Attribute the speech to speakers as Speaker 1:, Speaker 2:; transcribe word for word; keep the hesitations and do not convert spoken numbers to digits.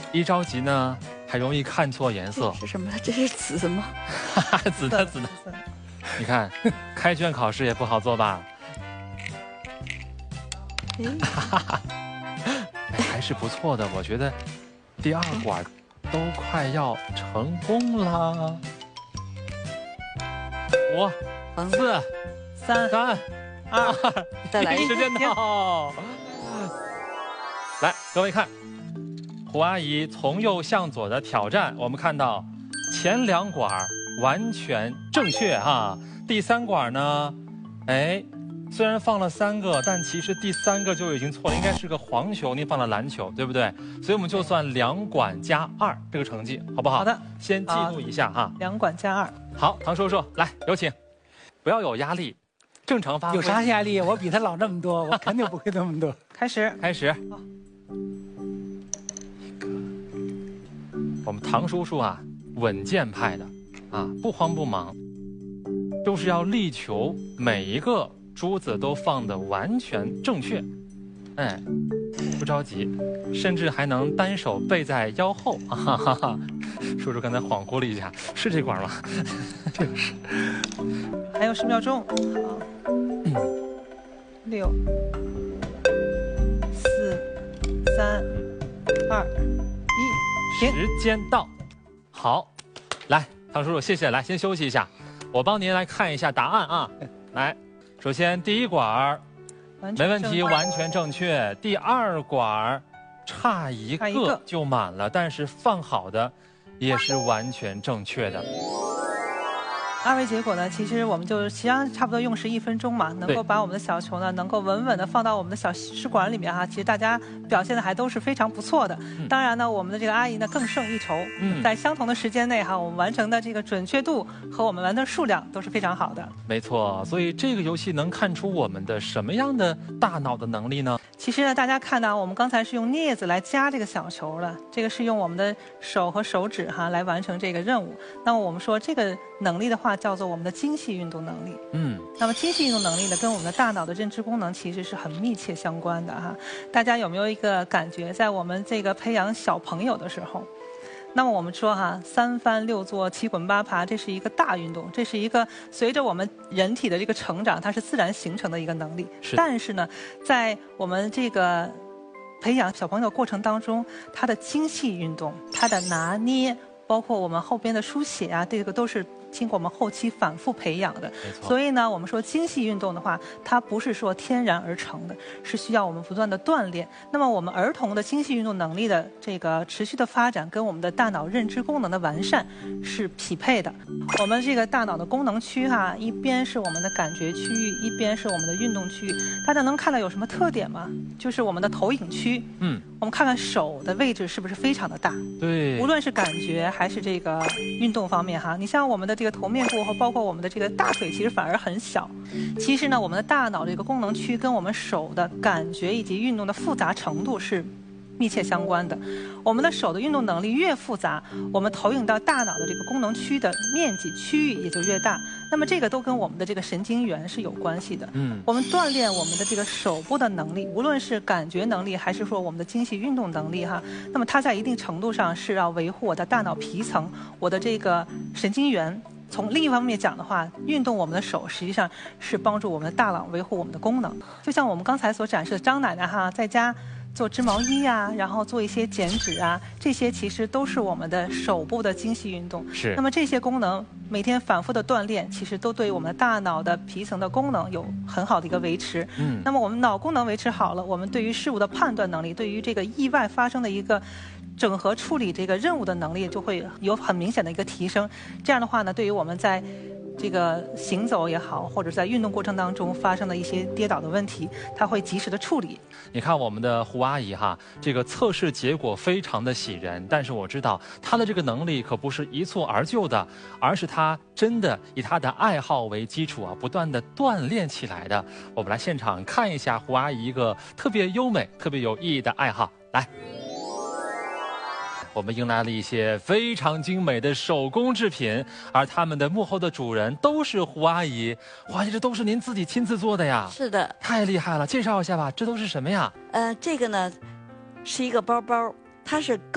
Speaker 1: 一着急呢，还容易看错颜色。
Speaker 2: 是什么？这是紫吗？
Speaker 1: 紫的紫的。你看，开卷考试也不好做吧？哎，还是不错的，我觉得第二管都快要成功了。五、四、
Speaker 3: 三、
Speaker 1: 三、二，
Speaker 2: 再来一
Speaker 1: 时间到。来，各位看，胡阿姨从右向左的挑战，我们看到前两管完全正确哈，第三管呢，哎。虽然放了三个，但其实第三个就已经错了，应该是个黄球，您放了蓝球，对不对？所以我们就算两管加二这个成绩，好不好？
Speaker 3: 好的，
Speaker 1: 先记录一下哈。
Speaker 3: 两管加二。
Speaker 1: 好，唐叔叔来，有请，不要有压力，正常发挥。
Speaker 4: 有啥压力？我比他老那么多，我肯定不会那么多。
Speaker 3: 开始，
Speaker 1: 开始。我们唐叔叔啊，稳健派的，啊，不慌不忙，就是要力求每一个珠子都放得完全正确，哎，不着急，甚至还能单手背在腰后，哈哈哈。叔叔刚才恍惚了一下，是这管吗？就是。
Speaker 3: 还有十秒钟，好，嗯，六、四、三、二、一，停。
Speaker 1: 时间到，好，来，唐叔叔，谢谢，来先休息一下，我帮您来看一下答案啊，来。首先，第一管没问题，完全正确。第二管差一个就满了，但是放好的也是完全正确的。
Speaker 3: 二位结果呢，其实我们就实际上差不多用时一分钟嘛，能够把我们的小球呢，能够稳稳的放到我们的小试管里面哈。其实大家表现的还都是非常不错的。嗯、当然呢，我们的这个阿姨呢更胜一筹，嗯、在相同的时间内哈，我们完成的这个准确度和我们完成的数量都是非常好的。
Speaker 1: 没错，所以这个游戏能看出我们的什么样的大脑的能力呢？
Speaker 3: 其实呢，大家看到我们刚才是用镊子来夹这个小球了，这个是用我们的手和手指哈来完成这个任务。那么我们说这个能力的话，叫做我们的精细运动能力。嗯，那么精细运动能力呢，跟我们的大脑的认知功能其实是很密切相关的哈。大家有没有一个感觉，在我们这个培养小朋友的时候，那么我们说哈，三翻六坐七滚八爬，这是一个大运动，这是一个随着我们人体的这个成长，它是自然形成的一个能力。是。但是呢，在我们这个培养小朋友的过程当中，他的精细运动，他的拿捏，包括我们后边的书写啊，这个都是经过我们后期反复培养的。所以呢，我们说精细运动的话，它不是说天然而成的，是需要我们不断的锻炼。那么我们儿童的精细运动能力的这个持续的发展，跟我们的大脑认知功能的完善是匹配的。我们这个大脑的功能区哈，一边是我们的感觉区域，一边是我们的运动区域。大家能看到有什么特点吗？就是我们的投影区。嗯。我们看看手的位置是不是非常的大？对。无论是感觉还是这个运动方面哈，你像我们的这个头面部和包括我们的这个大腿，其实反而很小。其实呢，我们的大脑这个功能区跟我们手的感觉以及运动的复杂程度是密切相关的。我们的手的运动能力越复杂，我们投影到大脑的这个功能区的面积区域也就越大。那么这个都跟我们的这个神经元是有关系的。嗯，我们锻炼我们的这个手部的能力，无论是感觉能力还是说我们的精细运动能力哈，那么它在一定程度上是要维护我的大脑皮层，我的这个神经元。从另一方面讲的话，运动我们的手实际上是帮助我们的大脑维护我们的功能。就像我们刚才所展示的张奶奶哈，在家做织毛衣呀、啊，然后做一些剪纸啊，这些其实都是我们的手部的精细运动。是。那么这些功能每天反复的锻炼，其实都对我们的大脑的皮层的功能有很好的一个维持。嗯。那么我们脑功能维持好了，我们对于事物的判断能力，对于这个意外发生的一个整合处理这个任务的能力就会有很明显的一个提升。这样的话呢，对于我们在这个行走也好，或者在运动过程当中发生的一些跌倒的问题，它会及时的处理。你看我们的胡阿姨哈，这个测试结果非常的喜人，但是我知道她的这个能力可不是一蹴而就的，而是她真的以她的爱好为基础啊，不断的锻炼起来的。我们来现场看一下胡阿姨一个特别优美、特别有意义的爱好，来。我们迎来了一些非常精美的手工制品，而他们的幕后的主人都是胡阿姨。胡阿姨，这都是您自己亲自做的呀？
Speaker 2: 是的，
Speaker 1: 太厉害了！介绍一下吧，这都是什么呀？
Speaker 2: 呃，这个呢，是一个包包，它是